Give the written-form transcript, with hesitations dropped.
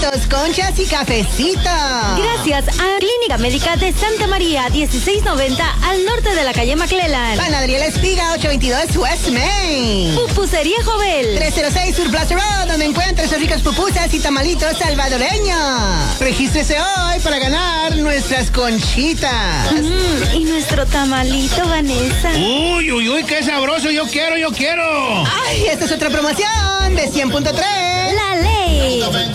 tamalitos, conchas y cafecito. Gracias a Clínica Médica de Santa María, 1690 al norte de la calle McClellan. Panadería La Espiga, 822 West Main. Pupusería Jovel, 306 Sur Plaza Road, donde encuentras sus ricas pupusas y tamalitos salvadoreños. Regístrese hoy para ganar nuestras conchitas. Y nuestro tamalito, Vanessa. Uy, qué sabroso, yo quiero. Ay, esta es otra promoción de 100.3. La ley.